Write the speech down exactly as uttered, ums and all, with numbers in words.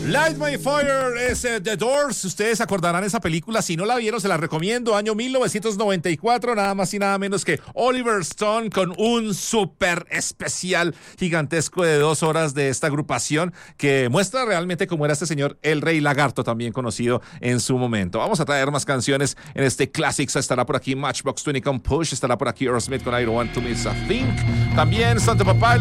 Light My Fire es uh, The Doors. Ustedes acordarán esa película. Si no la vieron, se la recomiendo. Año mil novecientos noventa y cuatro, nada más y nada menos que Oliver Stone con un súper especial gigantesco de dos horas de esta agrupación que muestra realmente cómo era este señor, el Rey Lagarto, también conocido en su momento. Vamos a traer más canciones en este Classics. Estará por aquí Matchbox veinte con Push. Estará por aquí Aerosmith con I Don't Want to Miss a Thing. También Santa Papá